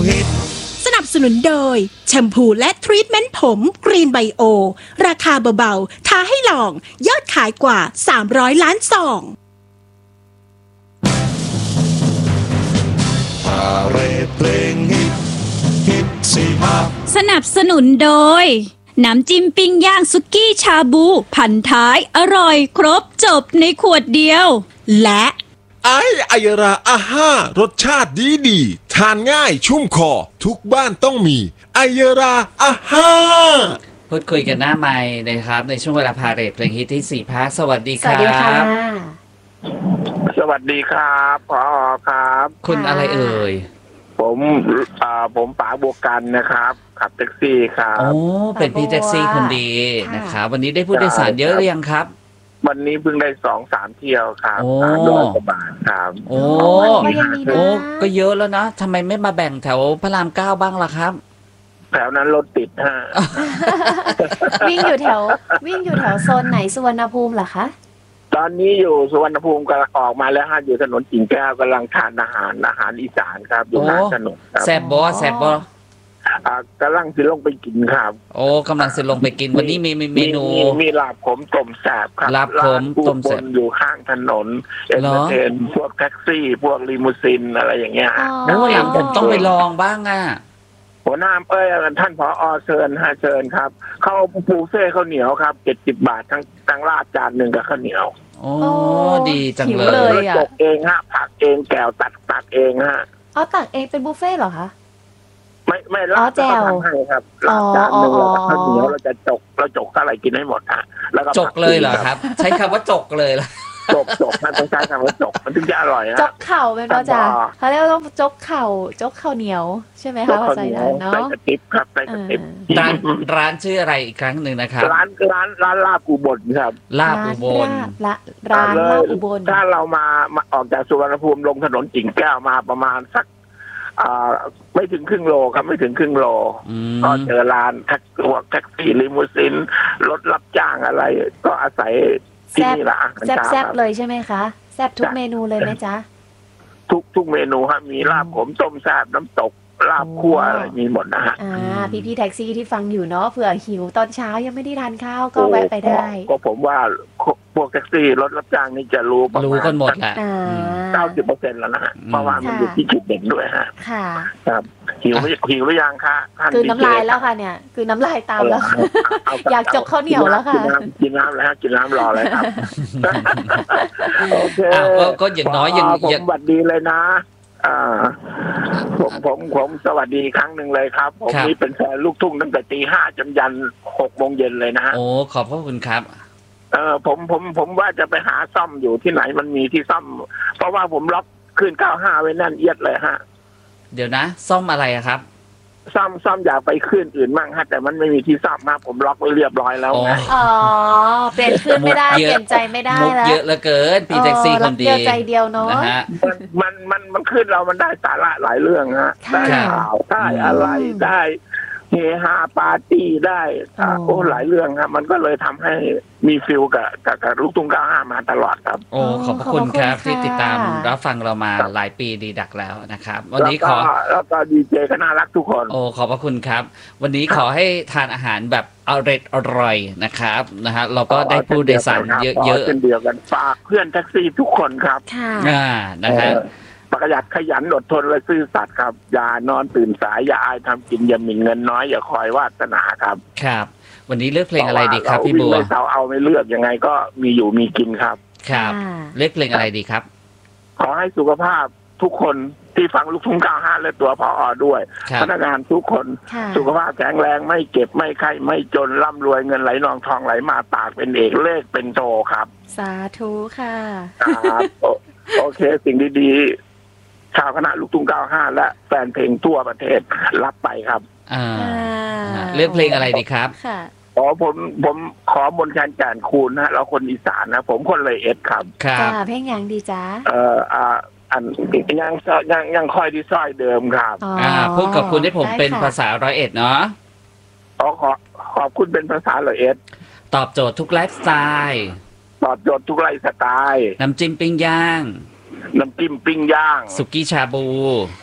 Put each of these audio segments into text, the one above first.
ฮิตสนับสนุนโดยแชมพูและทรีทเมนต์ผมกรีนไบโอราคาเบาๆท้าให้ลองยอดขายกว่า300ล้านซองพาเรดเพลงฮิตฮิตสี่ภาคสนับสนุนโดยน้ำจิ้มปิ้งย่างสุกี้ชาบูพันท้ายอร่อยครบจบในขวดเดียวและไอยราอาห้ารสชาติดีทานง่ายชุ่มคอทุกบ้านต้องมีไอยราอาห้าพูดคุยกันหน้าไมค์นะครับในช่วงเวลาพาเรดเพลงฮิตที่4 ภาคสวัสดีครับสวัสดีค่ะสวัสดีครับผอ.ครับคุณอะไรเอ่ยผมป๋าบัวกันนะครับขับแท็กซี่ครับโอ้เป็นพี่แท็กซี่คนดีนะครับวันนี้ได้ผู้โดยสารเยอะหรือยังครับวันนี้เพิ่งได้2-3 เที่ยวครับ300 กว่าบาทครับโอ้ก็เยอะแล้วนะทำไมไม่มาแบ่งแถวพระราม 9บ้างล่ะครับแถวนั้นรถติดฮะวิ่งอยู่แถวโซนไหนสุวรรณภูมิเหรอคะตอนนี้อยู่สุวรรณภูมิกำลังออกมาแล้วฮะอยู่ถนนกิ่งแก้วกำลังทานอาหารอีสานครับอยู่หน้าถนนครับแซ่บบอกำลังสิลงไปกินครับโอ้กำลังสิลงไปกินวันนี้มีเมนูมีลาบขมต้มแซ่บครับลาบขมต้มแซ่บอยู่ข้างถนนเอ็นเตอร์เทนพวกแท็กซี่พวกลิมูซินอะไรอย่างเงี้ยแล้ววันหลังผมต้องไปลองบ้างอ่ะหัวหน้าท่านผอ.เชิญครับข้าวปูเฟ่ข้าวเหนียวครับ70 บาททั้งราดจานหนึ่งกับข้าวเหนียวโอ้ดีจังเลยจกเองฮะผักเองแก้วตักเองฮะตักเองเป็นบุฟเฟ่เหรอคะไม่ราดก็ทำให้ครับราดจานหนึ่งแล้วข้าวเหนียวเราจกอะไรกินให้หมดฮะแล้วก็จกเลยเหรอครับใช้คำว่าจกเลยล่ะจกมันต้องใช้คำว่าจกมันถึงจะอร่อยฮะจกเข่าเป็นป่ะจ๊ะเขาเรียกว่าต้องจกเข่าเหนียวใช่ไหมคะภาษาอีสานเนาะใส่กระติบครับใส่กระติบร้านชื่ออะไรอีกครั้งหนึ่งนะครับร้านลาบอุบลครับลาบอุบลร้านลาบอุบลถ้าเรามาออกจากสุวรรณภูมิลงถนนกิ่งแก้วมาประมาณสักไม่ถึงครึ่งโลครับไม่ถึงครึ่งโลก็เจอร้านแท็กซี่ลิมูซินรถรับจ้างอะไรก็อาศัยที่นี่ละแซ่บเลยใช่ไหมคะแซ่บทุกเมนูเลยไหมจ๊ะทุกเมนูฮะมีลาบขมต้มแซ่บน้ำตกลาบคั่วอะไรมีหมดนะฮะพี่แท็กซี่ที่ฟังอยู่เนาะเผื่อหิวตอนเช้ายังไม่ได้ทานข้าวก็แวะไปได้ก็ผมว่าพวกแท็กซี่รถรับจ้างนี่จะรู้กันหมดแหละ 90%แล้วนะฮะเพราะว่ามันอยู่ที่จุดเด่นด้วยฮะค่ะครับหิวหรือยังคะคือน้ำลายแล้วค่ะเนี่ยคือน้ำลายตามแล้วอยากจกข้าวเหนียวแล้วค่ะกินน้ำแล้วกินน้ำรอเลยครับโอเคก็อย่างน้อยยังสวัสดีเลยนะผมสวัสดีครั้งหนึ่งเลยครับผมนี่เป็นแฟนลูกทุ่งตั้งแต่ตี 5จนยัน 6 โมงเย็นเลยนะฮะโอ้ขอบพระคุณครับผมว่าจะไปหาซ่อมอยู่ที่ไหนมันมีที่ซ่อมเพราะว่าผมล็อกขึ้น95ไว้นั่นเอียดเลยฮะเดี๋ยวนะซ่อมอะไรครับซ่อมอยากไปขึ้นอื่นมั่งฮะแต่มันไม่มีที่ซ่อมมาผมล็อกไว้เรียบร้อยแล้วนะเปลี่ยนขึ้นไม่ได้เปลี่ยนใจไม่ได้แล้วเยอะเหลือเกินพี่แท็กซี่คนดีใจเดียวเนาะมันขึ้นเรามันได้สาระหลายเรื่องฮะได้ข่าวได้อะไรได้เฮฮาปาร์ตี้ได้หลายเรื่องครับมันก็เลยทำให้มีฟิลกับลูกทุ่ง95มาตลอดครับโอ้ขอบคุณครับที่ติดตามรับฟังเรามาหลายปีดีดักแล้วนะครับวันนี้แล้วก็ดีเจก็น่ารักทุกคนโอ้ขอบพระคุณครับวันนี้ขอให้ทานอาหารแบบอร่อยนะครับนะฮะเราก็ได้ผู้โดยสารเยอะๆเช่นเดียวกันฝากเพื่อนแท็กซี่ทุกคนครับนะครับประหยัดขยันอดทนและซื่อสัตย์ครับอย่านอนตื่นสายอย่าอายทำกินอย่าหมิ่นเงินน้อยอย่าคอยวาสนาครับครับวันนี้เลือกเพลงอะไรดีครับพี่บัวเอาไม่เลือกยังไงก็มีอยู่มีกินครับครับเลือกเพลงอะไรดีครับขอให้สุขภาพทุกคนที่ฟังลูกทุ่ง95และตัวผอ.ด้วยพนักงานทุกคนสุขภาพแข็งแรงไม่เก็บไม่ไข้ไม่จนร่ำรวยเงินไหลนองทองไหลมาปากเป็นเอกเลขเป็นโทครับสาธุค่ะครับโอเคสิ่งดีๆชาวคณะลูกทุ่ง95และแฟนเพลงทั่วประเทศรับไปครับเลือกเพลงอะไรดีครับผมขอบนแคนแก่นคูณนะเราคนอีสานนะผมคนเลยครับจ้าเพลงยังดีจ้าอันยังคอยดีซ้อยเดิมครับพูดกับคุณให้ผมเป็นภาษา101เนาะขอบคุณเป็นภาษา101 ตอบโจทย์ทุกไลฟ์สไตล์ตอบโจทย์ทุกไลฟ์สไตล์น้ำจิ้มปิ้งย่างสุกี้ชาบู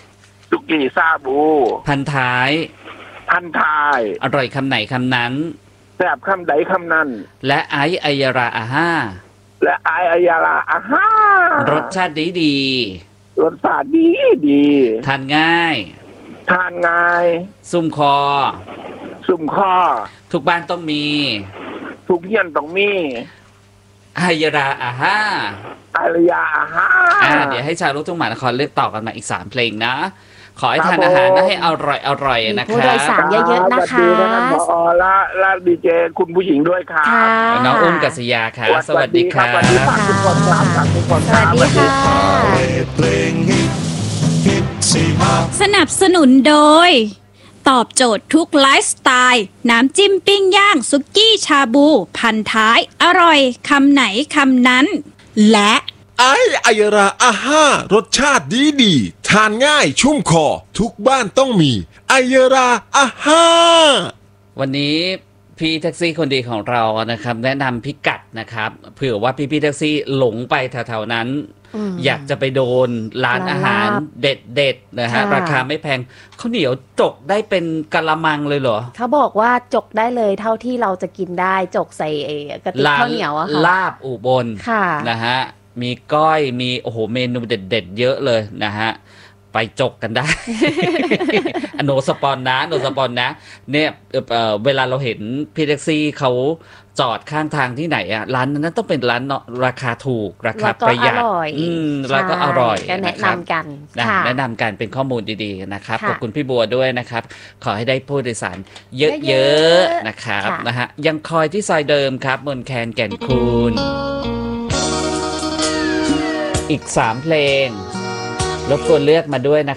สุกี้ซาบูพันท้ายพันทายอร่อยคำไหนคำนั้นแซ่บคำใดคำนั้นและไอซ์อัยราอาห้าและอายายาลาอาฮารสชาติดีรสชาติดีดีทานง่ายทานง่ายซุ่มคอสุ่มข้อทุกบ้านต้องมีทุกเฮียนต้องมีอัยราอาห้าอารยาอาฮาเดี๋ยวให้ชาวลูกทุ่งมหานครเลือกต่อกันมาอีก3เพลงนะ ขอให้ครับทานอาหารผมนะให้อร่อยนะผู้คโดรัยสารบเยอะๆนะคะสวัสดีนะครับผอและดีเจคุณผู้หญิงด้วยครับค่ะน้องอุ้มกัศยาค่ะสวัสดีครับสวัสดีครับทุกคนครับทุกคนสวัสดีค่ะเพลงฮิตฮิตสิมาสนับสนุนโดย ตอบโจทย์ทุกไลฟ์สไตล์ น้ำจิ้มปิ้งย่างสุกี้ชาบู พันท้าย อร่อยคำไหนคำนั้นและไออายราอาห้ารสชาติดีทานง่ายชุ่มคอทุกบ้านต้องมีไอายราอาห้าวันนี้พี่แท็กซี่คนดีของเรานะครับ แนะนำพิกัดนะครับเผื่อว่าพี่แท็กซี่หลงไปแถวๆนั้น อยากจะไปโดนร้านอาหารเด็ดๆนะฮะค่ะราคาไม่แพงข้าวเหนียวจกได้เป็นกะละมังเลยเหรอเขาบอกว่าจกได้เลยเท่าที่เราจะกินได้จกใส่กระติกข้าวเหนียวอะค่ะลาบอุบลค่ะนะฮะมีก้อยมีโอ้โหเมนูเด็ดๆเยอะเลยนะฮะไปจกกันได้ โนสปอนนะเนี่ยเวลาเราเห็นพี่แท็กซี่เขาจอดข้างทางที่ไหนอะร้านนั้นต้องเป็นร้านราคาถูกราคาประหยัดแล้วก็อร่อยแล้วก็อร่อยก็แนะครับนำกันนะค่ะแนะนำกันเป็นข้อมูลดีๆนะครับค่ะขอบคุณพี่บัวด้วยนะครับ ขอให้ได้ผู้โดยสารเยเยอะอะๆนะครับค่ะนะฮะยังคอยที่ซอยเดิมครับมนแคนแก่นคูณอีก3เพลงรบกวนเลือกมาด้วยนะครับ